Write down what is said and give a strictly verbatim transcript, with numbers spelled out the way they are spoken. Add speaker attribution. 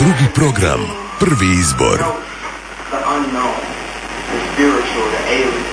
Speaker 1: Drugi program, prvi izbor.
Speaker 2: The unknown, the spiritual, the alien.